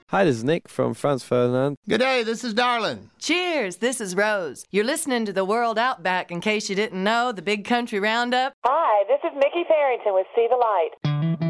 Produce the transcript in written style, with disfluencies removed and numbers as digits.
Hi, this is Nick from Franz Ferdinand. Good day, this is Darlin. Cheers, this is Rose. You're listening to The World Outback. In case you didn't know, the Big Country Roundup. Hi, this is Mickey Farrington with See the Light.